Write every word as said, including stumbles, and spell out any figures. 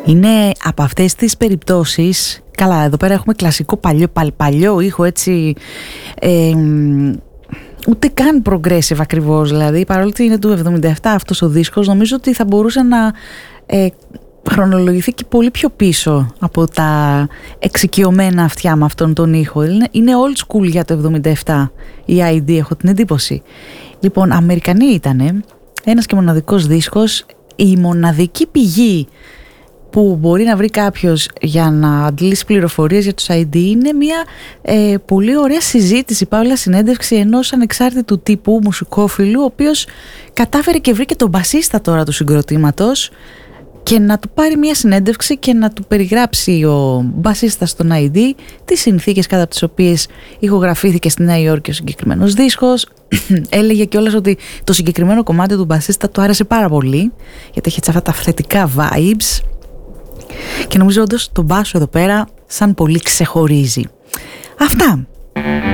Είναι από αυτές τις περιπτώσεις. Καλά, εδώ πέρα έχουμε κλασικό παλιό, παλ, παλιό ήχο, έτσι, ε, ούτε καν progressive ακριβώς, δηλαδή, παρόλο ότι είναι του εβδομήντα επτά αυτός ο δίσκος, νομίζω ότι θα μπορούσε να ε, χρονολογηθεί και πολύ πιο πίσω από τα εξοικειωμένα αυτιά με αυτόν τον ήχο. Είναι old school για το εβδομήντα επτά η άι ντι, έχω την εντύπωση. Λοιπόν, Αμερικανοί ήτανε, ένας και μοναδικός δίσκος, η μοναδική πηγή που μπορεί να βρει κάποιος για να αντλήσει πληροφορίες για τους άι ντι είναι μια ε, πολύ ωραία συζήτηση, παύλα συνέντευξη ενός ανεξάρτητου τύπου μουσικόφιλου, ο οποίος κατάφερε και βρήκε τον μπασίστα τώρα του συγκροτήματος και να του πάρει μια συνέντευξη και να του περιγράψει ο μπασίστας των άι ντι τις συνθήκες κατά τις οποίες ηχογραφήθηκε στη Νέα Υόρκη ο συγκεκριμένος δίσκος. Έλεγε κιόλας ότι το συγκεκριμένο κομμάτι του μπασίστα του άρεσε πάρα πολύ, γιατί είχε αυτά τα θετικά vibes. Και νομίζω όντως τον μπάσο εδώ πέρα σαν πολύ ξεχωρίζει. Αυτά.